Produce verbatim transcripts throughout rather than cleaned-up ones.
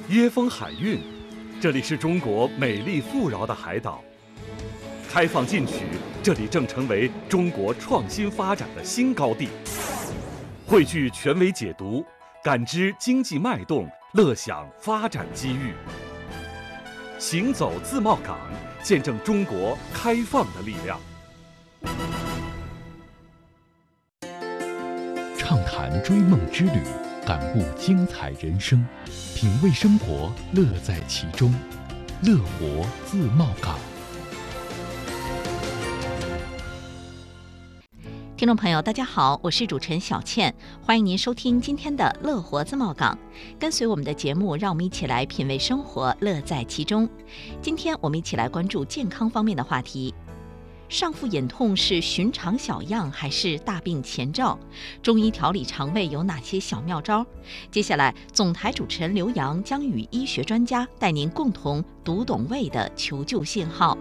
椰风海韵，这里是中国美丽富饶的海岛。开放进取，这里正成为中国创新发展的新高地。汇聚权威解读，感知经济脉动，乐享发展机遇。行走自贸港，见证中国开放的力量。 畅谈追梦之旅，感悟精彩人生，品味生活，乐在其中。乐活自贸港。 听众朋友，大家好，我是主持人小倩，欢迎您收听今天的乐活自贸港。跟随我们的节目，让我们一起来品味生活，乐在其中。今天我们一起来关注健康方面的话题。上腹眼痛是寻常小样还是大病前兆？中医调理肠胃有哪些小妙招？接下来，总台主持人刘洋将与医学专家带您共同读懂胃的求救信号。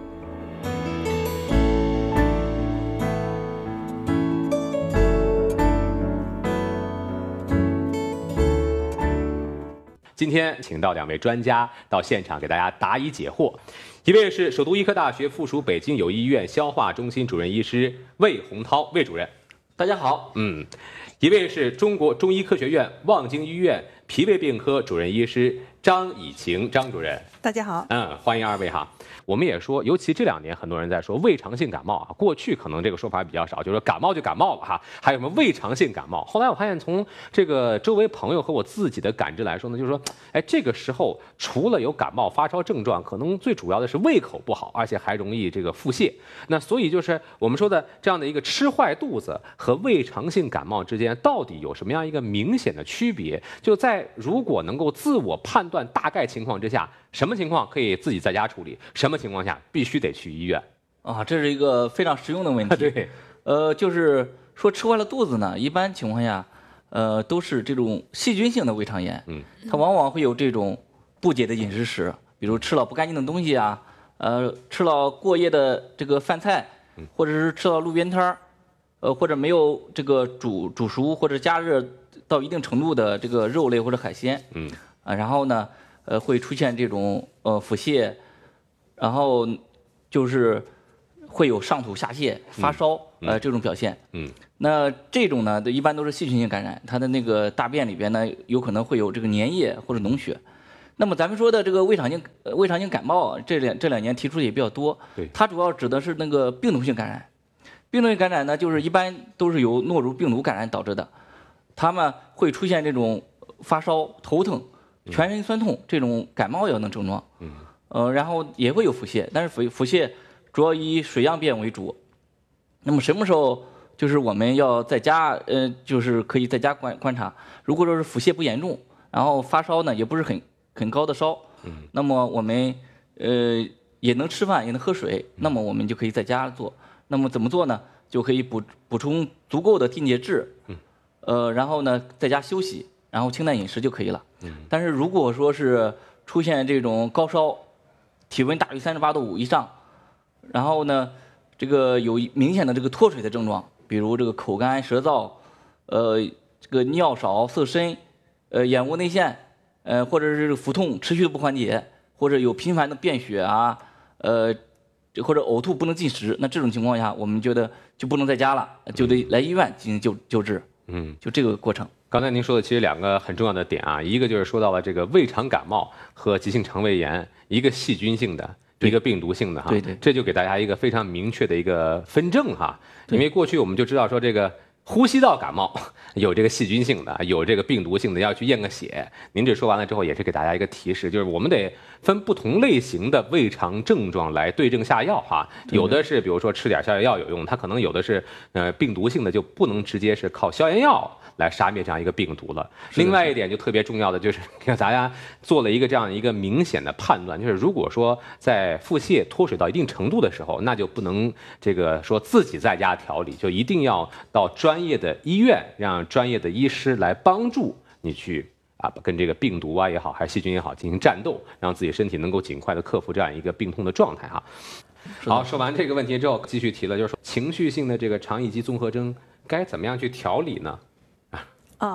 今天请到两位专家到现场给大家答疑解惑，一位是首都医科大学附属北京友谊医院消化中心主任医师魏洪涛魏主任， 大家好。 嗯，一位是中国中医科学院望京医院脾胃病科主任医师张以晴张主任， 大家好。 嗯，欢迎二位哈。我们也说，尤其这两年很多人在说胃肠性感冒啊，过去可能这个说法比较少，就是说感冒就感冒了哈，还有什么胃肠性感冒。后来我发现，从这个周围朋友和我自己的感知来说呢，就是说，哎，这个时候除了有感冒发烧症状，可能最主要的是胃口不好，而且还容易这个腹泻。那所以就是我们说的这样的一个吃坏肚子和胃肠性感冒之间到底有什么样一个明显的区别？就在如果能够自我判断大概情况之下，什么情况可以自己在家处理，什么情况下必须得去医院啊？这是一个非常实用的问题。 对， 呃，就是说吃坏了肚子呢，一般情况下，呃，都是这种细菌性的胃肠炎。嗯，它往往会有这种不洁的饮食史，比如吃了不干净的东西啊，呃，吃了过夜的这个饭菜，或者是吃到路边摊儿，呃，或者没有这个煮煮熟或者加热到一定程度的这个肉类或者海鲜。嗯，啊，然后呢，呃，会出现这种呃腹泻。然后就是会有上吐下泻、发烧，嗯、呃这种表现。嗯，那这种呢，一般都是细菌性感染，它的那个大便里边呢，有可能会有这个粘液或者脓血。那么咱们说的这个胃肠性呃胃肠性感冒，这两这两年提出的也比较多。对，它主要指的是那个病毒性感染。病毒性感染呢，就是一般都是由诺如病毒感染导致的，它们会出现这种发烧、头疼、全身酸痛这种感冒一样的症状。嗯。呃，然后也会有腹泻，但是腹腹泻主要以水样便为主。那么什么时候就是我们要在家，呃，就是可以在家观观察。如果说是腹泻不严重，然后发烧呢也不是很很高的烧，嗯，那么我们呃也能吃饭也能喝水，那么我们就可以在家做。那么怎么做呢？就可以补补充足够的电解质，嗯，呃，然后呢在家休息，然后清淡饮食就可以了。嗯，但是如果说是出现这种高烧，体温大于三十八度五以上，然后呢，这个有明显的这个脱水的症状，比如这个口干舌燥，呃，这个尿少色深，呃，眼窝内陷，呃，或者是腹痛持续的不缓解，或者有频繁的便血啊，呃，或者呕吐不能进食，那这种情况下，我们觉得就不能在家了，就得来医院进行救救治。嗯，就这个过程。 刚才您说的其实两个很重要的点啊，一个就是说到了这个胃肠感冒和急性肠胃炎，一个细菌性的，一个病毒性的哈。对对，这就给大家一个非常明确的一个分证哈。因为过去我们就知道说这个呼吸道感冒有这个细菌性的，有这个病毒性的，要去验个血。您这说完了之后，也是给大家一个提示，就是我们得分不同类型的胃肠症状来对症下药哈。有的是比如说吃点消炎药有用，它可能有的是呃病毒性的，就不能直接是靠消炎药来杀灭这样一个病毒了。另外一点就特别重要的就是，给大家做了一个这样一个明显的判断，就是如果说在腹泻脱水到一定程度的时候，那就不能这个说自己在家调理，就一定要到专业的医院，让专业的医师来帮助你去啊，跟这个病毒啊也好，还是细菌也好进行战斗，让自己身体能够尽快的克服这样一个病痛的状态哈。好，说完这个问题之后，继续提了，就是说情绪性的这个肠易激综合征该怎么样去调理呢？ 啊，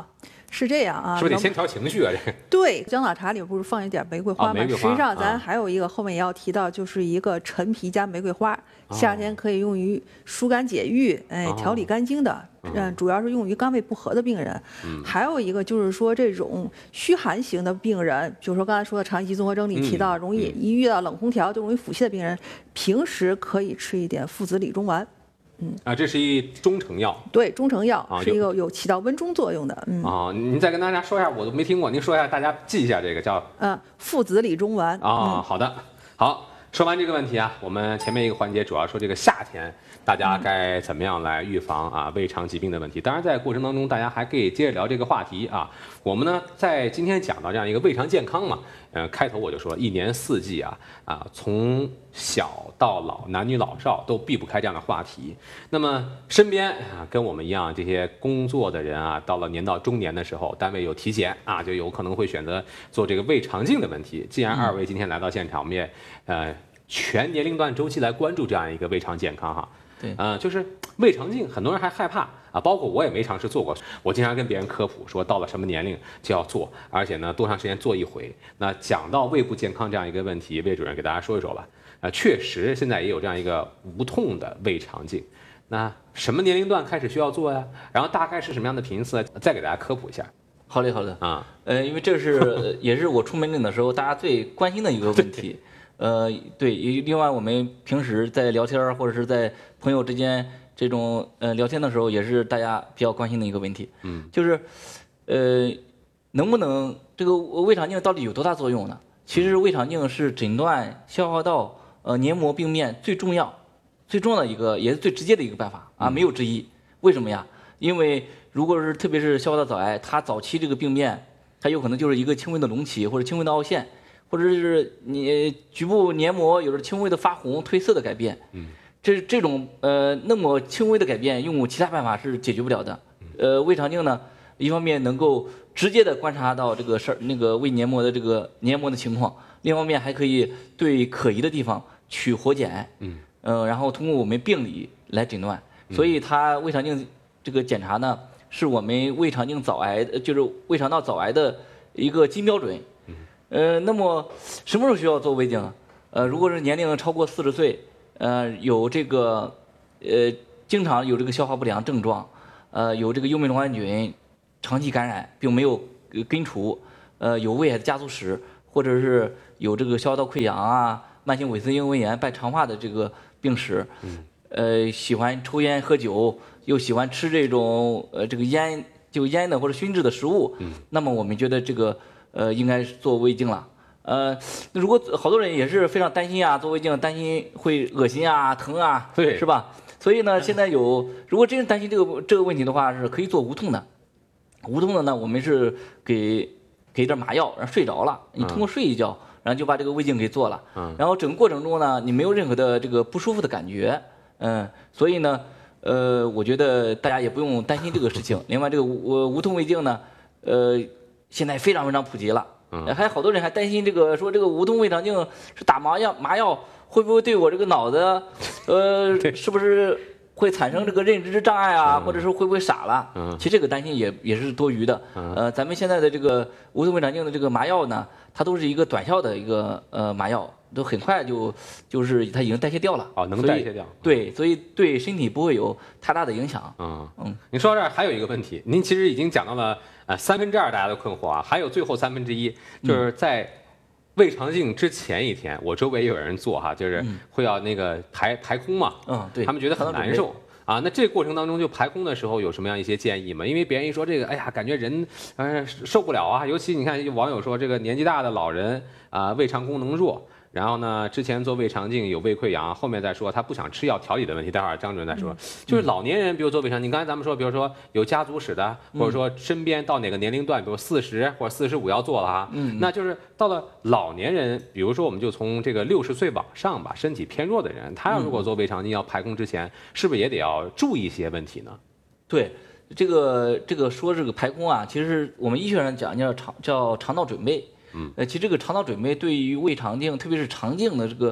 是这样啊， 是不是得先调情绪啊？这对，姜老茶里不是放一点玫瑰花吗？ 哦、 实际上咱还有一个、啊、后面也要提到，就是一个陈皮加玫瑰花，哦、夏天可以用于疏肝解郁，哎，调理肝经的，嗯、哦，主要是用于肝胃不和的病人。嗯，还有一个就是说这种虚寒型的病人，比如说刚才说的肠易激综合征里提到，嗯、容易一遇到冷空调就容易腹泻的病人，平时可以吃一点附子理中丸。嗯啊，这是一中成药， 对，中成药、啊、是一个有起到温中作用的。嗯啊，您再跟大家说一下，我都没听过，您说一下，大家记一下这个叫嗯附子理中丸。 啊、嗯，好的，好。说完这个问题啊，我们前面一个环节主要说这个夏天大家该怎么样来预防啊胃肠疾病的问题。当然，在过程当中大家还可以接着聊这个话题啊。我们呢在今天讲到这样一个胃肠健康嘛，呃，开头我就说一年四季啊啊，从小到老，男女老少都避不开这样的话题。那么身边啊跟我们一样这些工作的人啊，到了年到中年的时候，单位有体检啊，就有可能会选择做这个胃肠镜的问题。既然二位今天来到现场，我们也呃。全年龄段周期来关注这样一个胃肠健康哈， 对， 呃，就是胃肠镜，很多人还害怕啊，包括我也没尝试做过。我经常跟别人科普说，到了什么年龄就要做，而且呢，多长时间做一回。那讲到胃部健康这样一个问题，魏主任给大家说一说吧。啊、呃，确实现在也有这样一个无痛的胃肠镜，那什么年龄段开始需要做呀？然后大概是什么样的频次？再给大家科普一下。 好嘞，好的啊， 呃，因为这是也是我出门诊的时候大家最关心的一个问题。呃，对，另外我们平时在聊天或者是在朋友之间这种呃聊天的时候，也是大家比较关心的一个问题。 嗯， 就是，呃，能不能这个胃肠镜到底有多大作用呢？其实胃肠镜是诊断消化道呃黏膜病变最重要、最重要的一个，也是最直接的一个办法啊，没有之一。为什么呀？因为如果是特别是消化道早癌，它早期这个病变，它有可能就是一个轻微的隆起或者轻微的凹陷。或者是你局部黏膜有着轻微的发红、褪色的改变， 嗯， 这这种呃那么轻微的改变，用其他办法是解决不了的。呃，胃肠镜呢，一方面能够直接的观察到这个事儿，那个胃黏膜的这个黏膜的情况，另一方面还可以对可疑的地方取活检， 嗯， 呃，然后通过我们病理来诊断。所以它胃肠镜这个检查呢，是我们胃肠镜早癌，就是胃肠道早癌的一个金标准。呃，那么什么时候需要做胃镜？呃，如果是年龄超过四十岁，呃，有这个呃经常有这个消化不良症状，呃，有这个幽门螺杆菌长期感染并没有根除，呃，有胃癌的家族史，或者是有这个消化道溃疡啊、慢性伪丝硬纹炎、半肠化的这个病史，呃，喜欢抽烟喝酒，又喜欢吃这种呃这个烟就烟的或者熏制的食物，那么我们觉得这个。呃，应该是做胃镜了。呃，那如果好多人也是非常担心啊，做胃镜担心会恶心啊、疼啊， 对， 是吧？所以呢，现在有，如果真是担心这个这个问题的话，是可以做无痛的。无痛的呢，我们是给给点麻药，然后睡着了，你通过睡一觉，然后就把这个胃镜给做了。 嗯。 然后整个过程中呢，你没有任何的这个不舒服的感觉。嗯，所以呢，呃，我觉得大家也不用担心这个事情。另外，这个无无痛胃镜呢，呃。现在非常非常普及了， 嗯， 还有好多人还担心这个说这个无痛胃肠镜是打麻药，麻药会不会对我这个脑子，呃，是不是会产生这个认知障碍啊， 嗯、 或者是会不会傻了？ 嗯， 其实这个担心也也是多余的。 嗯， 呃，咱们现在的这个无痛胃肠镜的这个麻药呢，它都是一个短效的一个呃麻药，都很快就就是它已经代谢掉了。 哦，能代谢掉。 对，所以对身体不会有太大的影响。 嗯嗯，您说到这儿还有一个问题，您其实已经讲到了。啊，三分之二大家都困惑啊，还有最后三分之一，就是在胃肠镜之前一天，我周围也有人做哈，就是会要那个排排空嘛， 嗯，对， 他们觉得很难受啊。那这个过程当中就排空的时候有什么样一些建议吗？因为别人一说这个，哎呀，感觉人呃受不了啊，尤其你看有网友说这个年纪大的老人啊，胃肠功能弱。然后呢，之前做胃肠镜有胃溃疡，后面再说他不想吃药调理的问题，待会儿张主任再说。就是老年人，比如做胃肠镜，刚才咱们说，比如说有家族史的，或者说身边到哪个年龄段，比如四十或者四十五要做了哈， 嗯， 那就是到了老年人，比如说我们就从这个六十岁往上吧，身体偏弱的人，他要如果做胃肠镜要排空之前，是不是也得要注意一些问题呢？ 对，这个这个说这个排空啊，其实我们医学上讲叫肠叫肠道准备。 嗯， 呃，其实这个肠道准备对于胃肠镜，特别是肠镜的这个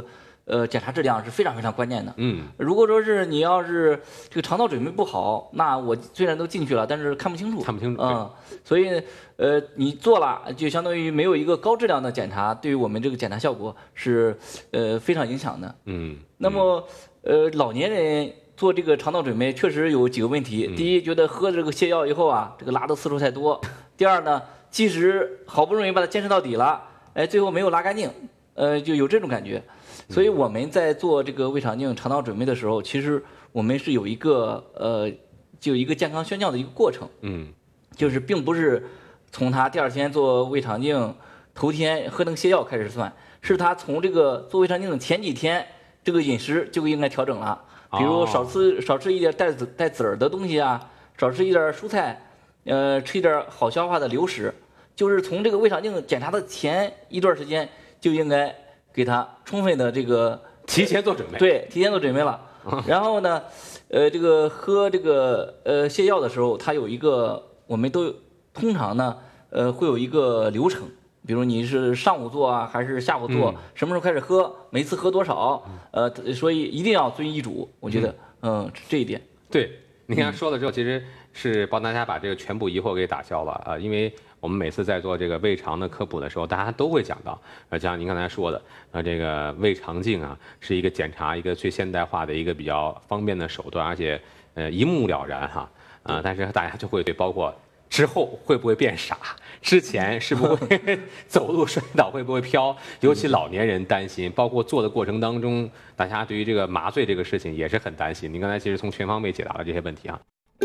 呃，检查质量是非常非常关键的。 嗯， 如果说是你要是这个肠道准备不好，那我虽然都进去了，但是看不清楚， 看不清楚。 嗯，所以呃，你做了就相当于没有一个高质量的检查，对于我们这个检查效果是呃非常影响的。 嗯， 那么呃，老年人做这个肠道准备确实有几个问题。 嗯、 第一，觉得喝这个泻药以后啊，这个拉的次数太多；第二呢，即使好不容易把它坚持到底了，哎，最后没有拉干净，呃，就有这种感觉。所以我们在做这个胃肠镜肠道准备的时候，其实我们是有一个呃，就一个健康宣教的一个过程。 嗯， 就是并不是从他第二天做胃肠镜头天喝那个泻药开始算，是他从这个做胃肠镜的前几天，这个饮食就应该调整了。比如少吃少吃一点带籽带籽儿的东西啊，少吃一点蔬菜，呃，吃一点好消化的流食。就是从这个胃肠镜检查的前一段时间就应该给他充分的这个提前做准备。 对，提前做准备了。然后呢，呃，这个喝这个呃泻药的时候，它有一个我们都通常呢，呃，会有一个流程。比如你是上午做啊，还是下午做？嗯、什么时候开始喝？每次喝多少？呃，所以一定要遵医嘱。我觉得，嗯、呃，这一点。 对，你看说了之后，其实是帮大家把这个全部疑惑给打消了啊、呃，因为我们每次在做这个胃肠的科普的时候，大家都会讲到，呃，像您刚才说的，呃，这个胃肠镜啊，是一个检查一个最现代化的一个比较方便的手段，而且呃一目了然哈啊、呃，但是大家就会对包括。之后会不会变傻？之前是不会走路摔倒，会不会飘？尤其老年人担心，包括做的过程当中，大家对于这个麻醉这个事情也是很担心。您刚才其实从全方位解答了这些问题啊。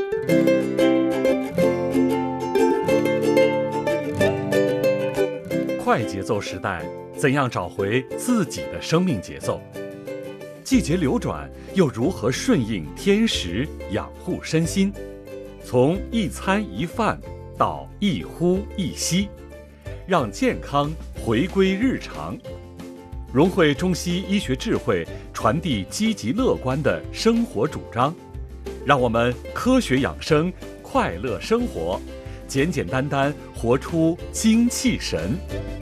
快节奏时代，怎样找回自己的生命节奏？季节流转，又如何顺应天时，养护身心？从一餐一饭到一呼一吸，让健康回归日常，融汇中西医学智慧，传递积极乐观的生活主张，让我们科学养生，快乐生活，简简单单活出精气神。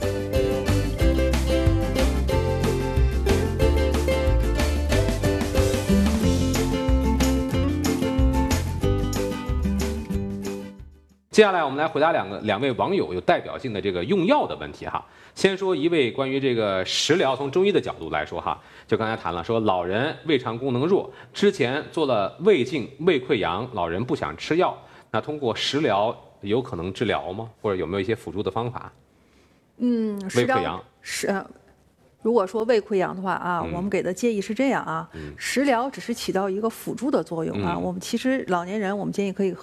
接下来我们来回答两个两位网友有代表性的这个用药的问题哈。先说一位关于这个食疗，从中医的角度来说哈，就刚才谈了，说老人胃肠功能弱，之前做了胃镜、胃溃疡，老人不想吃药，那通过食疗有可能治疗吗？或者有没有一些辅助的方法？ 嗯， 胃溃疡是。如果说胃溃疡的话啊， 嗯、 我们给的建议是这样啊，嗯、食疗只是起到一个辅助的作用啊。 嗯、 我们其实老年人，我们建议可以